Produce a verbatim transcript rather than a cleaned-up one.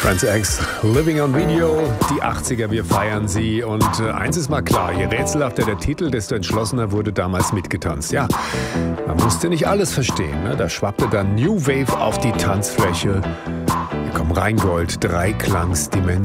Trans-X, Living on Video, die achtziger, wir feiern sie. Und äh, eins ist mal klar, je rätselhafter der Titel, desto entschlossener wurde damals mitgetanzt. Ja, man musste nicht alles verstehen, ne? Da schwappte dann New Wave auf die Tanzfläche. Hier kommt Rheingold, Dreiklangsdimension.